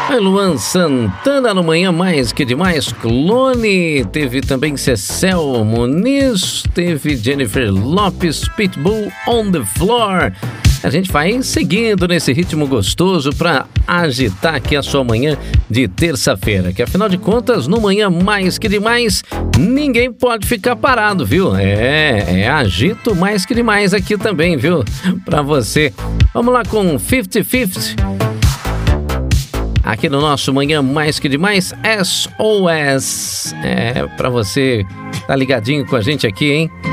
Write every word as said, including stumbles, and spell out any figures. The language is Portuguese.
A Luan Santana no Manhã Mais Que Demais, Clone, teve também Cecel Muniz, teve Jennifer Lopes, Pitbull on the Floor. A gente vai seguindo nesse ritmo gostoso para agitar aqui a sua manhã de terça-feira, que afinal de contas, no Manhã Mais Que Demais, ninguém pode ficar parado, viu? É, é agito mais que demais aqui também, viu? Para você. Vamos lá com cinquenta cinquenta. Aqui no nosso Manhã Mais Que Demais, S O S. É, pra você tá ligadinho com a gente aqui, hein?